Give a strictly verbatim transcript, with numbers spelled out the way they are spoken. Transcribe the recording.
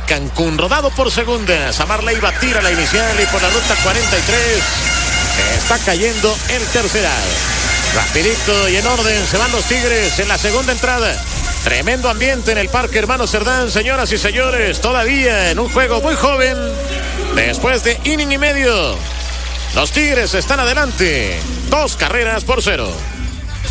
Cancún, rodado por segunda. Samar Leiva tira la inicial y por la ruta cuarenta y tres está cayendo el tercer out. Rapidito y en orden se van los Tigres en la segunda entrada. Tremendo ambiente en el Parque Hermano Cerdán, señoras y señores. Todavía en un juego muy joven. Después de inning y medio, los Tigres están adelante. Dos carreras por cero.